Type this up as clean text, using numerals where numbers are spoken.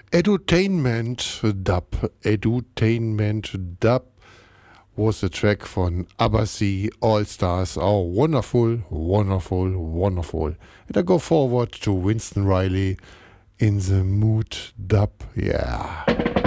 Edutainment Dub was the track von Abbasi All Stars. Oh, wonderful, wonderful, wonderful. And I go forward to Winston Riley in the mood dub. Yeah.